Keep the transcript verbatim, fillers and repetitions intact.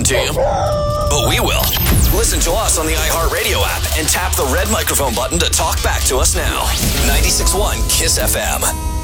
to you, but we will. Listen to us on the iHeartRadio app and tap the red microphone button to talk back to us now. ninety-six point one Kiss F M.